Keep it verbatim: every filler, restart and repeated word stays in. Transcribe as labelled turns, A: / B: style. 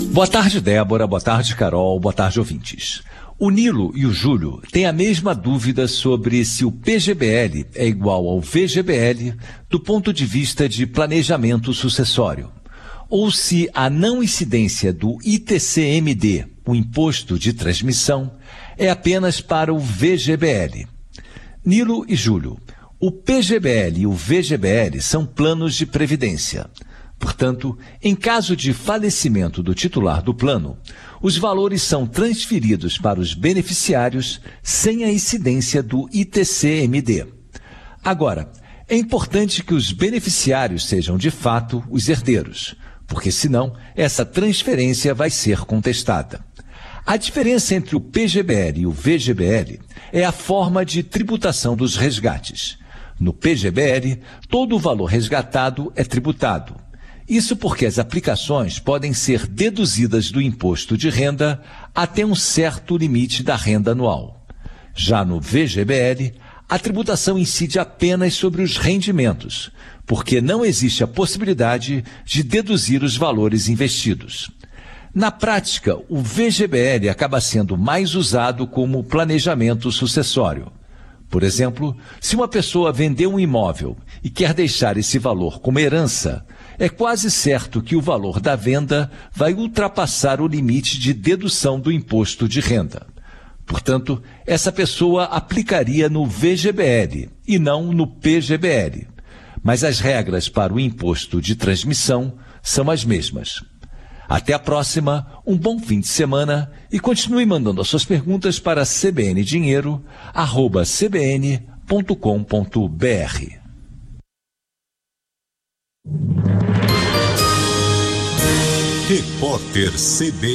A: Boa tarde, Débora. Boa tarde, Carol. Boa tarde, ouvintes. O Nilo e o Júlio têm a mesma dúvida sobre se o P G B L é igual ao V G B L do ponto de vista de planejamento sucessório, ou se a não incidência do I T C M D, o Imposto de Transmissão, é apenas para o V G B L. Nilo e Júlio, o P G B L e o V G B L são planos de previdência. Portanto, em caso de falecimento do titular do plano, os valores são transferidos para os beneficiários sem a incidência do I T C M D. Agora, é importante que os beneficiários sejam de fato os herdeiros, porque senão essa transferência vai ser contestada. A diferença entre o P G B L e o V G B L é a forma de tributação dos resgates. No P G B L, todo o valor resgatado é tributado. Isso porque as aplicações podem ser deduzidas do imposto de renda até um certo limite da renda anual. Já no V G B L, a tributação incide apenas sobre os rendimentos, porque não existe a possibilidade de deduzir os valores investidos. Na prática, o V G B L acaba sendo mais usado como planejamento sucessório. Por exemplo, se uma pessoa vendeu um imóvel e quer deixar esse valor como herança, é quase certo que o valor da venda vai ultrapassar o limite de dedução do imposto de renda. Portanto, essa pessoa aplicaria no V G B L e não no P G B L. Mas as regras para o imposto de transmissão são as mesmas. Até a próxima, um bom fim de semana e continue mandando as suas perguntas para c b n dinheiro arroba c b n ponto com ponto b r.
B: Repórter C B